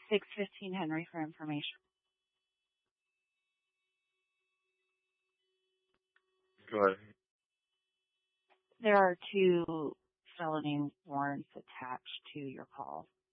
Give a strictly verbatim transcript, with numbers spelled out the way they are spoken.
six fifteen Henry for information. Go ahead. There are two felony warrants attached to your call.